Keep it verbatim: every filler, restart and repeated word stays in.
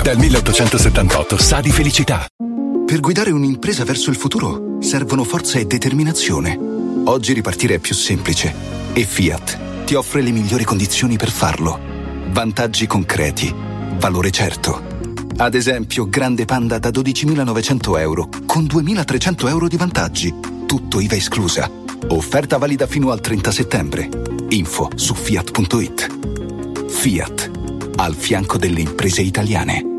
Dal milleottocentosettantotto sa di felicità. Per guidare un'impresa verso il futuro servono forza e determinazione. Oggi ripartire è più semplice e Fiat ti offre le migliori condizioni per farlo. Vantaggi concreti, valore certo. Ad esempio, Grande Panda da dodicimilanovecento euro con duemilatrecento euro di vantaggi. Tutto I V A esclusa. Offerta valida fino al trenta settembre. Info su fiat punto it. Fiat, al fianco delle imprese italiane.